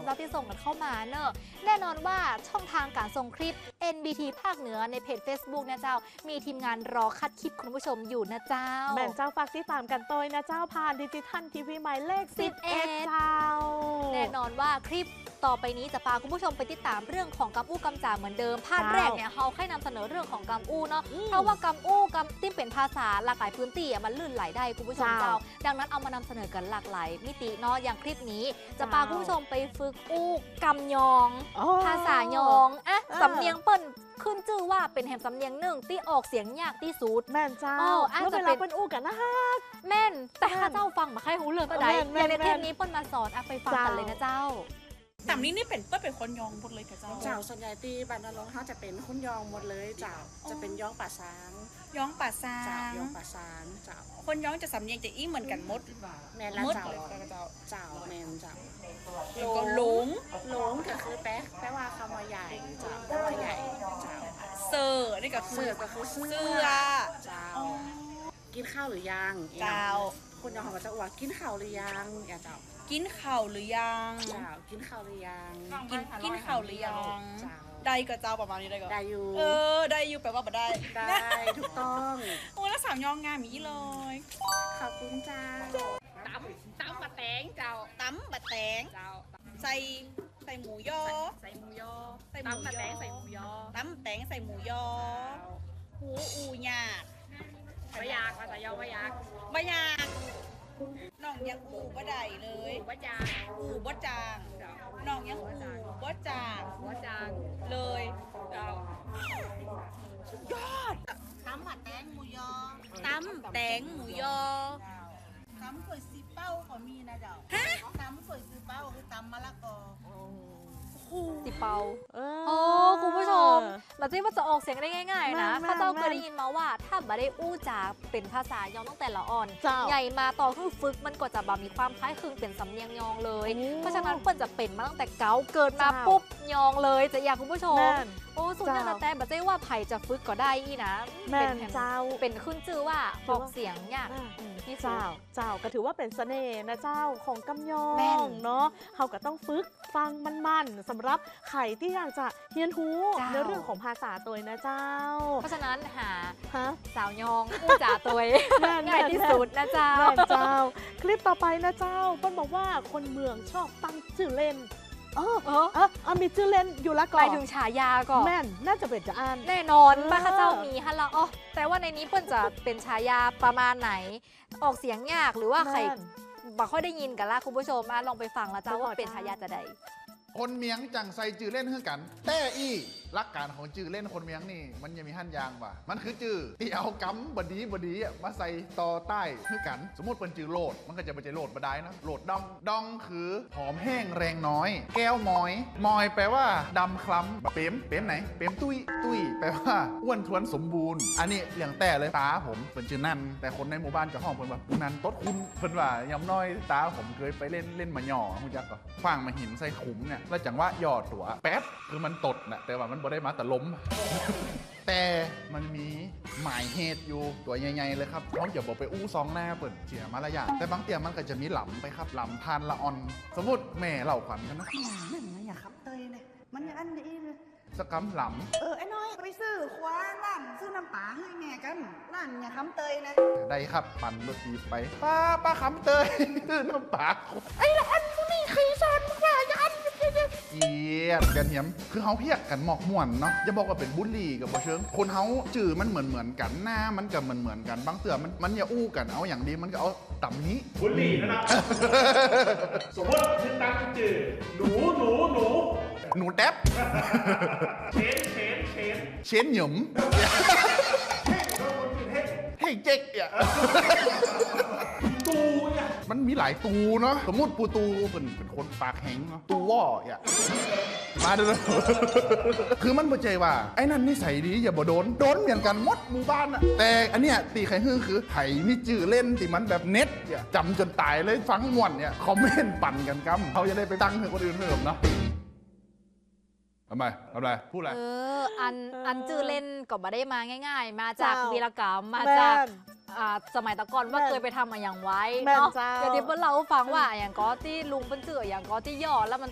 เจ้าที่ส่งกันเข้ามาเนอะแน่นอนว่าช่องทางการส่งคลิป NBT ภาคเหนือในเพจ Facebook นะเจ้ามีทีมงานรอคัดคลิปคุณผู้ชมอยู่นะเจ้าแม่นเจ้าฝากติดตามกันตัวนะเจ้าผ่านดิจิทัลทีวีหมายเลข11เจ้าแน่นอนว่าคลิปต่อไปนี้จะพาคุณผู้ชมไปติดตามเรื่องของกำอู้กำจ่าเหมือนเดิมภาคแรกเนี่ยเราแค่นำเสนอเรื่องของกำอู้เนาะเพราะว่ากำอู้กำที่เป็นภาษาหลากหลายพื้นที่มันลื่นไหลได้คุณผู้ชมเจ้าดังนั้นเอามานำเสนอกันหลากหลายมิติเนาะอย่างคลิปนี้จะพาคุณผู้ชมไปฝึกอู้กำยองภาษายองอะสำเนียงเปิ้นขึ้นชื่อว่าเป็นแหมสำเนียงหนึ่งที่ออกเสียงยากที่สุดแม่นเจ้าแล้วเวลาเป็นอู้กันนะฮะแม่นแต่ถ้าเจ้าฟังมาใครหูเรื่องก็ได้อย่างในเทปนี้เปิ้นมาสอนไปฟังกันเลยนะเจ้าแต่นี้นี่เป็นคนยองหมดเลยค่ะเจ้าเจ้าส่วนใหญ่ตีบ้านนรงเขาจะเป็นคนยองหมดเลยเจ้าจะเป็นย้องป่าซางย้องป่าซาเจ้าง ย้องป่าซางเจ้าคนย้องจะสำเนียงจะอี้เหมือนกันหมดแม่ละเจ้าเจ้าแม่เจ้าหลงหลงก็คือแปลว่าคำว่าใหญ่เจ้าคำว่าใหญ่เจ้าเซอร์นี่ก็คือเสือก็คือเสื้อเจ้ากินข้าวหรือยังเจ้าคนยองเขาจะว่ากินข้าวหรือยังอย่าเจ้ากินข่าวหรือยังเจ้ากินข้าวหรือยังกินข่าวหรือยังได้กับเจ้าประมาณนี้ได้ก็ได้อยู่ได้อยู่แปลว่าบ่ได้ได้ถูกต้องโอ้แล้วสามยองงามมีเลยขอบคุณเจ้าตำบะแตงเจ้าตำบะแตงเจ้าใส่หมูยอใส่หมูยอตำบะแตงใส่หมูยอตำแตงใส่หมูยอหูอูหยาดบะยากภาษายองบะยากบะยากน้องยังอูบ่ได้เลยบะจางอูบ่จางน้องยังอูบ่จางเลยสุดยอดตำบะแตงหมูยอตำแตงหมูยอตำก๋วยซีเป้าก็มีนะเจ้าตำก๋วยซีเป้าคือตำมะละกอติเปาโอ้คุณผู้ชมเราที่ว่าจะออกเสียงได้ง่ายๆนะข้าเจ้าเคยได้ยินมาว่าถ้าบ่ได้อู้จ๋าเป็นภาษายองตั้งแต่ละอ่อนใหญ่มาต่อคือฝึกมันก็จะแบบมีความคล้ายคลึงเป็นสำเนียงยองเลยเพราะฉะนั้นเปิ้ลจะเป็นมาตั้งแต่เก๋าเกิดมาปุ๊บยองเลยจะอยากคุณผู้ชมโอ้สุดยอดแต่บ่ได้ว่าไผ่จะฝึกก็ได้อีนะเป็นเจ้าเป็นขึ้นชื่อว่าออกเสียงยากที่เจ้าก็ถือว่าเป็นเสน่ห์นะเจ้าของกำยองเนาะเขาก็ต้องฝึกฟังมันๆสำหรับไข่ที่อยากจะเรียนรู้ในเรื่องของภาษาตัวนะเจ้าเพราะฉะนั้นหาสาวยองอู้จ๋าตัวง่ายที่สุดนะเจ้าคลิปต่อไปนะเจ้าเปิ้ลบอกว่าคนเมืองชอบตั้งชื่อเล่นมีชื่อเล่นอยู่ละก่อนไปถึงฉายาก่อนแม่นน่าจะเป็นจะอ่านแน่นอนบ้านข้าเจ้ามีฮัลโหลแต่ว่าในนี้เปิ้ลจะเป็นฉายาประมาณไหนออกเสียงยากหรือว่าใครบ่ค่อยได้ยินกันละคุณผู้ชมลองไปฟังแล้วเจ้าว่าเป็นฉายาจะใดคนเมียงจังใส่จื่อเล่นเฮือกันแต่อี้หลักการของจื่อเล่นคนเมียงนี่มันยังมีหั่นยางว่ะมันคือจื่อที่เอากำบดีมาใส่ต่อใต้เฮือกันสมมติเป็นจื่อโลดมันก็จะไปใจโลดบดายนะโลดดองคือหอมแห้งแรงน้อยแก้วมอยแปลว่าดำคล้ำเป๋มไหนเป๋มตุ้ยแปลว่าอ้วนท้วนสมบูรณ์อันนี้อย่างแต่เลยตาผมเป็นจื่อนั่นแต่คนในหมู่บ้านจะห้องเพิ่นว่านันต้นคุณเพิ่นว่ายำน้อยตาผมเคยไปเล่นมาหย่อคุณจักก็ขว้างมาหินใส่ขุมเนี่ยแล้วจังว่าหยอดตัวแป๊บคือมันตดนะแต่ว่ามันบ่ได้มาแต่ล้ม แต่มันมีหมายเหตุอยู่ตัวใหญ่ๆเลยครับเขาอย่าบอกไปอู้ซองหน้าเปิดเสียมารยาทแต่บางเตียมันก็จะมีหลำไปครับหลำพานละออนสมมติแม่เล่าขวัญกันนะนั่นไงอย่าขับเตยเลยมันอย่าอันนี้เลยสกำหลำไอ้น้อยไปซื้อคว้าร้านซื้อน้ำปลาให้แม่กันร้านอย่าทำเตยนะได้ครับปั่นรถดีไปป้าขำเตยซื้อน้ำปลาไอ้ละอันกูนี่ใครสอนมึงว่าอย่าอันเกียดกันเหียมคือเขาเพียกกันหมอกม่วนเนาะจะบอกว่าเป็นบุลลี่กับบ่เชิงคนเขาจื่อมันเหมือนกันหน้ามันก็เหมือนกันบางเตือมันอย่าอู้กันเอาอย่างดีมันก็เอาต่ำนี้บุลลี่นะครับสมมติชื่อตั้งจื่อหนูแท็บเชนหยุมเฮ้เจ๊กเนี่ยตูเนี่ยมันมีหลายตูเนาะสมมติปูตูเป็นคนปากแข็งเนาะตูว่อเนี่ยมาดูคือมันบ่ใจว่าไอ้นั่นนิสัยดีอย่าบ่โดนเหมือนกันหมดหมู่บ้านอะแต่อันเนี้ยตีใครฮือคือไผ่มีจื่อเล่นที่มันแบบเน็ตเนี่ยจำจนตายเลยฟังม่วนเนี่ยคอมเมนต์ปั่นกันกัเขาจะได้ไปตั้งให้คนอื่นเพิ่มเนาะทำไมพูดอะไรอันจื่อเล่นก็บ่ได้มาง่ายๆมาจากวีรกรรมมาจากสมัยตะก่อนว่าเคยไปทำมาอย่างไว้เนาะเดี๋ยวนี้เพิ่นเล่าฟังว่าอย่างก็ที่ลุงเพิ่นจื่ออย่างก็ที่ย่อแล้วมัน